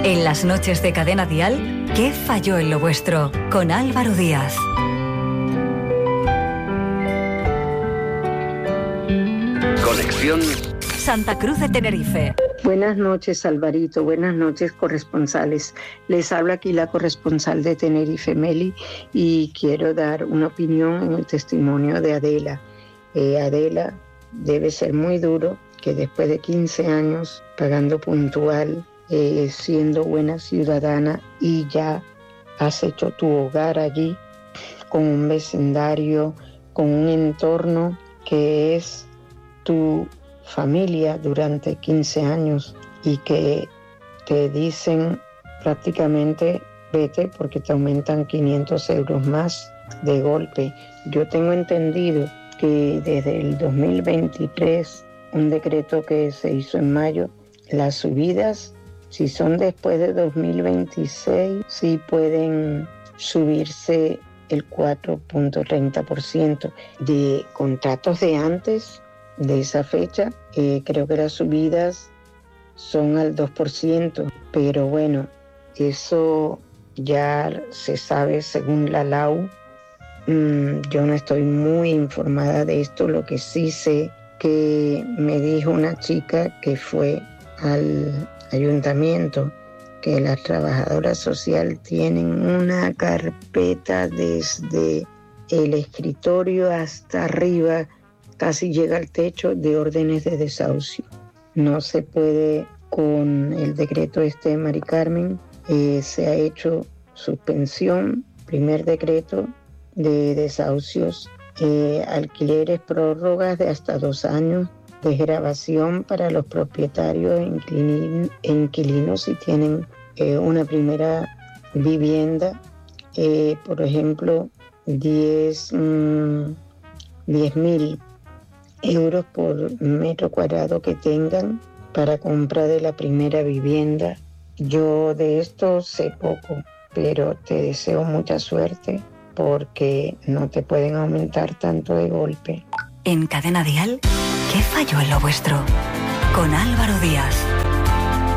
En las noches de Cadena Dial, ¿qué falló en lo vuestro? Con Álvaro Díaz. Conexión Santa Cruz de Tenerife. Buenas noches, Alvarito. Buenas noches, corresponsales. Les habla aquí la corresponsal de Tenerife, Meli, y quiero dar una opinión en el testimonio de Adela. Adela, debe ser muy duro que después de 15 años pagando puntual, siendo buena ciudadana, y ya has hecho tu hogar allí con un vecindario, con un entorno que es tu familia durante 15 años, y que te dicen prácticamente vete porque te aumentan 500 euros más de golpe. Yo tengo entendido que desde el 2023, un decreto que se hizo en mayo, las subidas, si son después de 2026, sí pueden subirse el 4.30%. De contratos de antes de esa fecha, creo que las subidas son al 2%, pero bueno, eso ya se sabe según la LAU. Yo no estoy muy informada de esto. Lo que sí sé que me dijo una chica que fue al ayuntamiento, que las trabajadoras sociales tienen una carpeta desde el escritorio hasta arriba, casi llega al techo, de órdenes de desahucio. No se puede con el decreto de Mari Carmen. Se ha hecho suspensión, primer decreto de desahucios, alquileres, prórrogas de hasta 2 años, desgravación para los propietarios e inquilinos si tienen una primera vivienda, por ejemplo, 10.000 euros por metro cuadrado que tengan para compra de la primera vivienda. Yo de esto sé poco, pero te deseo mucha suerte porque no te pueden aumentar tanto de golpe. En Cadena Dial, ¿qué falló en lo vuestro? Con Álvaro Díaz.